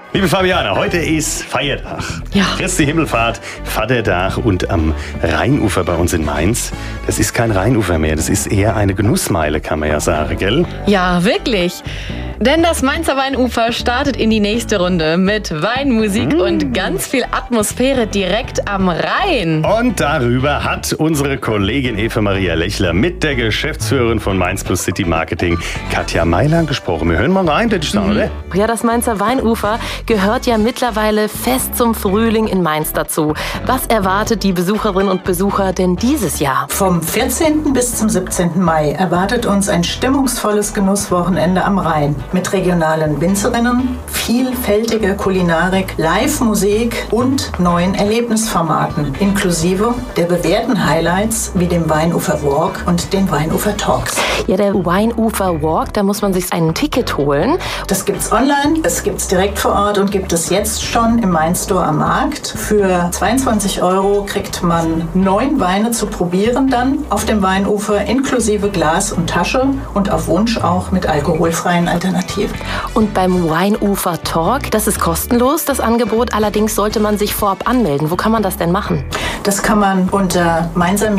Liebe Fabiana, heute ist Feiertag. Ja. Christi Himmelfahrt, Vatertag und am Rheinufer bei uns in Mainz. Das ist kein Rheinufer mehr, das ist eher eine Genussmeile, kann man ja sagen, gell? Ja, wirklich. Denn das Mainzer Weinufer startet in die nächste Runde mit Wein, Musik und ganz viel Atmosphäre direkt am Rhein. Und darüber hat unsere Kollegin Eva Maria Lechler mit der Geschäftsführerin von Mainz Plus City Marketing, Katja Mailand, gesprochen. Wir hören mal rein, würde ich sagen, oder? Ja, das Mainzer Weinufer gehört ja mittlerweile fest zum Frühling in Mainz dazu. Was erwartet die Besucherinnen und Besucher denn dieses Jahr? Vom 14. bis zum 17. Mai erwartet uns ein stimmungsvolles Genusswochenende am Rhein. Mit regionalen Winzerinnen, vielfältiger Kulinarik, Live-Musik und neuen Erlebnisformaten, inklusive der bewährten Highlights wie dem Weinufer Walk und den Weinufer Talks. Ja, der Weinufer Walk, da muss man sich ein Ticket holen. Das gibt's online, es gibt's direkt vor Ort und gibt es jetzt schon im Mainz Store am Markt. Für 22 € kriegt man 9 Weine zu probieren dann auf dem Weinufer, inklusive Glas und Tasche und auf Wunsch auch mit alkoholfreien Alternativen. Und beim Weinufer Talk, das ist kostenlos, das Angebot. Allerdings sollte man sich vorab anmelden. Wo kann man das denn machen? Das kann man unter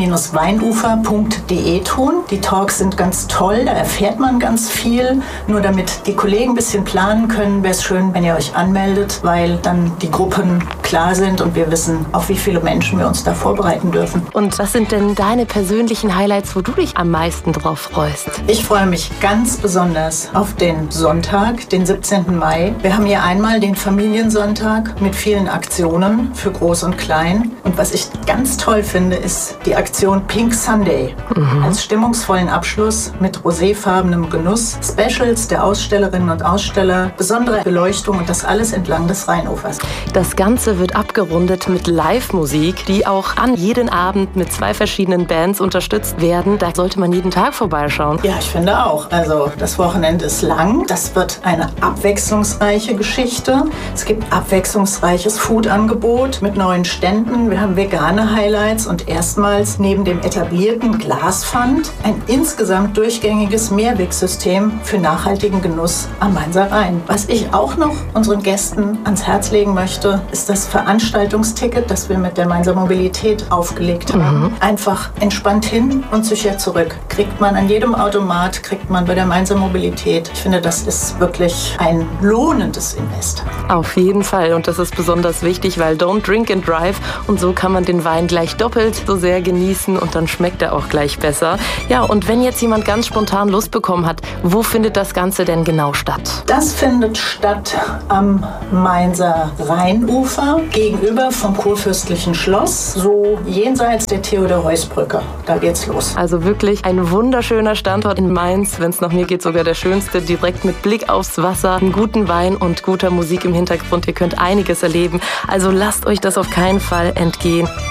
mainzer-weinufer.de tun. Die Talks sind ganz toll, da erfährt man ganz viel. Nur damit die Kollegen ein bisschen planen können, wäre es schön, wenn ihr euch anmeldet, weil dann die Gruppen klar sind und wir wissen, auf wie viele Menschen wir uns da vorbereiten dürfen. Und was sind denn deine persönlichen Highlights, wo du dich am meisten drauf freust? Ich freue mich ganz besonders auf den Sonntag, den 17. Mai. Wir haben hier einmal den Familiensonntag mit vielen Aktionen für Groß und Klein. Und was ich ganz toll finde, ist die Aktion Pink Sunday. Als stimmungsvollen Abschluss mit roséfarbenem Genuss, Specials der Ausstellerinnen und Aussteller, besondere Beleuchtung und das alles entlang des Rheinufers. Das Ganze wird abgerundet mit Live-Musik, die auch an jeden Abend mit 2 verschiedenen Bands unterstützt werden. Da sollte man jeden Tag vorbeischauen. Ja, ich finde auch. Also das Wochenende ist lang. Das wird eine abwechslungsreiche Geschichte. Es gibt abwechslungsreiches Food-Angebot mit neuen Ständen. Wir haben vegane Highlights und erstmals neben dem etablierten Glaspfand ein insgesamt durchgängiges Mehrwegsystem für nachhaltigen Genuss am Mainzer Rhein. Was ich auch noch unseren Gästen ans Herz legen möchte, ist das Veranstaltungsticket, das wir mit der Mainzer Mobilität aufgelegt haben. Einfach entspannt hin und sicher zurück. Kriegt man an jedem Automat, kriegt man bei der Mainzer Mobilität. Ich finde, das ist wirklich ein lohnendes Invest. Auf jeden Fall. Und das ist besonders wichtig, weil don't drink and drive. Und so kann man den Wein gleich doppelt so sehr genießen und dann schmeckt er auch gleich besser. Ja, und wenn jetzt jemand ganz spontan Lust bekommen hat, wo findet das Ganze denn genau statt? Das findet statt am Mainzer Rheinufer, gegenüber vom Kurfürstlichen Schloss, so jenseits der Theodor-Heuss-Brücke. Da geht's los. Also wirklich ein wunderschöner Standort in Mainz. Wenn es nach mir geht, sogar der schönste, direkt mit Blick aufs Wasser, einen guten Wein und guter Musik im Hintergrund. Ihr könnt einiges erleben. Also lasst euch das auf keinen Fall entgehen.